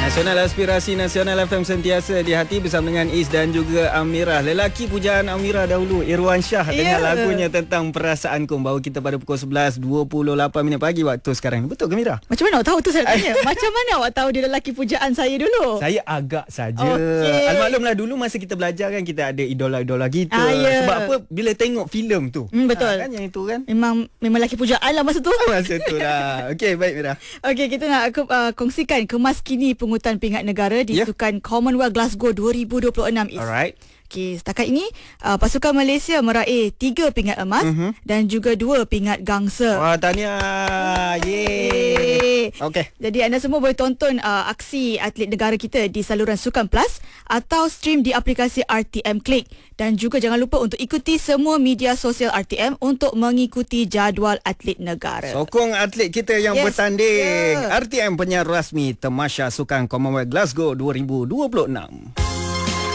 Nasional Aspirasi Nasional FM sentiasa di hati bersama dengan Is dan juga Amirah. Lelaki pujaan Amirah dahulu, Irwansyah dengan lagunya tentang perasaanku. Baru kita pada pukul 11.28 pagi waktu sekarang. Betul ke Amirah? Macam mana awak tahu tu saya tanya? Macam mana awak tahu dia lelaki pujaan saya dulu? Saya agak saja. Okey. Dulu masa kita belajar kan, kita ada idola-idola kita. Sebab apa? Bila tengok filem tu. Betul. Kan yang itu kan? Memang lelaki pujaan lah masa tu. Masa tu lah. Okey, baik Amirah. Okey, kita nak kongsikan kemas kini pungutan pingat negara di Sukan Commonwealth Glasgow 2026. Alright. Okey, setakat ini pasukan Malaysia meraih 3 pingat emas dan juga 2 pingat gangsa. Wah, tahniah. Yeay. Okey. Jadi anda semua boleh tonton aksi atlet negara kita di saluran Sukan Plus atau stream di aplikasi RTM Click. Dan juga jangan lupa untuk ikuti semua media sosial RTM untuk mengikuti jadual atlet negara. Sokong atlet kita yang bertanding. RTM penyiar rasmi Tamasya Sukan Commonwealth Glasgow 2026.